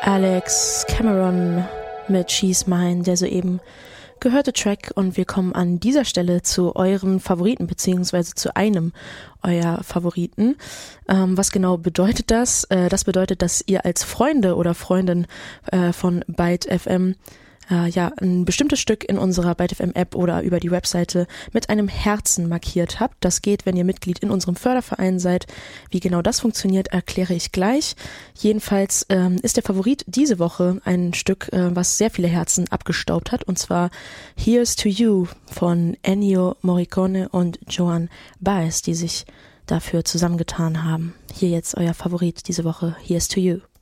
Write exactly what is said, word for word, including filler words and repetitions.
Alex Cameron mit She's Mine, der soeben gehörte Track, und wir kommen an dieser Stelle zu euren Favoriten, beziehungsweise zu einem eurer Favoriten. Ähm, was genau bedeutet das? Äh, das bedeutet, dass ihr als Freunde oder Freundin äh, von Byte F M äh, ja ein bestimmtes Stück in unserer Byte F M App oder über die Webseite mit einem Herzen markiert habt. Das geht, wenn ihr Mitglied in unserem Förderverein seid. Wie genau das funktioniert, erkläre ich gleich. Jedenfalls ähm, ist der Favorit diese Woche ein Stück, äh, was sehr viele Herzen abgestaubt hat, und zwar Here's to You von Ennio Morricone und Joan Baez, die sich dafür zusammengetan haben. Hier jetzt euer Favorit diese Woche, Here's to You.